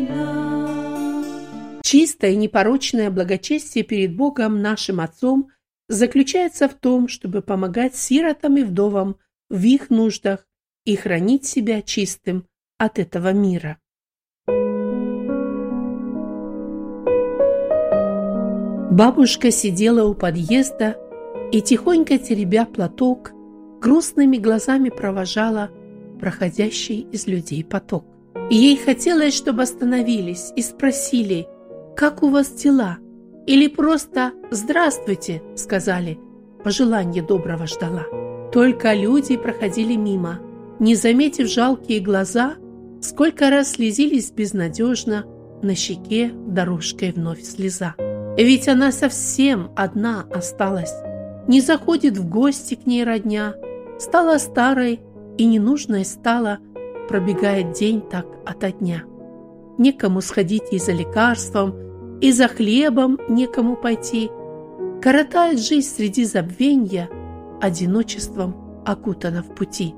Чистое и непорочное благочестие перед Богом нашим Отцом заключается в том, чтобы помогать сиротам и вдовам в их нуждах и хранить себя чистым от этого мира. Бабушка сидела у подъезда и, тихонько теребя платок, грустными глазами провожала проходящий из людей поток. И ей хотелось, чтобы остановились и спросили: «Как у вас дела?» Или просто «Здравствуйте», сказали, пожелание доброго ждала. Только люди проходили мимо, не заметив жалкие глаза, сколько раз слезились безнадежно, на щеке дорожкой вновь слеза. Ведь она совсем одна осталась, не заходит в гости к ней родня, стала старой и ненужной стала, пробегает день так ото дня. Некому сходить и за лекарством, и за хлебом некому пойти. Коротает жизнь среди забвенья, одиночеством окутана в пути.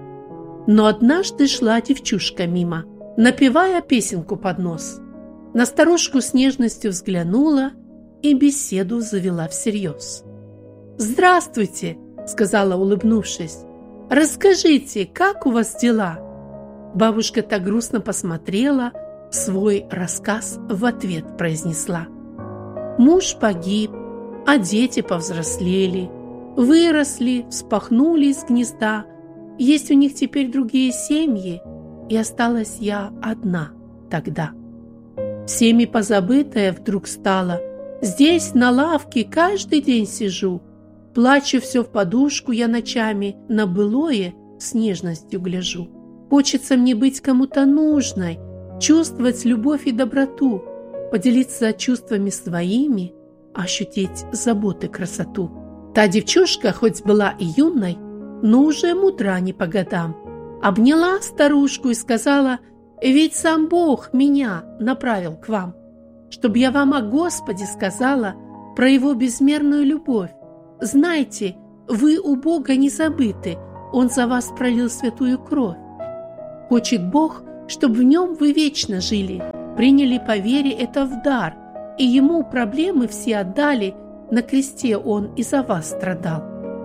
Но однажды шла девчушка мимо, напевая песенку под нос. На старушку с нежностью взглянула и беседу завела всерьез. «Здравствуйте», — сказала, улыбнувшись. «Расскажите, как у вас дела?» Бабушка так грустно посмотрела, свой рассказ в ответ произнесла. «Муж погиб, а дети повзрослели, выросли, вспахнули из гнезда. Есть у них теперь другие семьи, и осталась я одна тогда. Всеми позабытая вдруг стала. Здесь на лавке каждый день сижу, плачу все в подушку я ночами, на былое с нежностью гляжу. Хочется мне быть кому-то нужной, чувствовать любовь и доброту, поделиться чувствами своими, ощутить заботы красоту». Та девчушка, хоть была и юной, но уже мудра не по годам, обняла старушку и сказала: «Ведь сам Бог меня направил к вам, чтоб я вам о Господе сказала про Его безмерную любовь. Знайте, вы у Бога не забыты, Он за вас пролил святую кровь. Хочет Бог, чтоб в Нем вы вечно жили, приняли по вере это в дар, и Ему проблемы все отдали, на кресте Он и за вас страдал».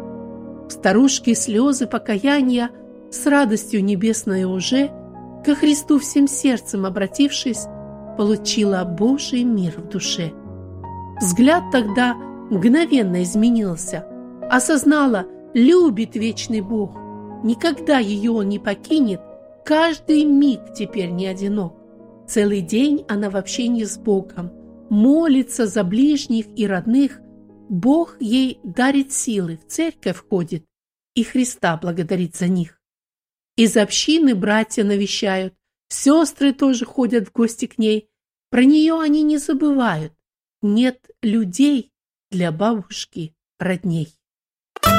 Старушки слезы покаяния, с радостью небесной уже, ко Христу всем сердцем обратившись, получила Божий мир в душе. Взгляд тогда мгновенно изменился, осознала, любит вечный Бог, никогда ее Он не покинет, каждый миг теперь не одинок. Целый день она в общении с Богом, молится за ближних и родных, Бог ей дарит силы, в церковь ходит и Христа благодарит за них. Из общины братья навещают, сестры тоже ходят в гости к ней. Про нее они не забывают. Нет людей для бабушки родней.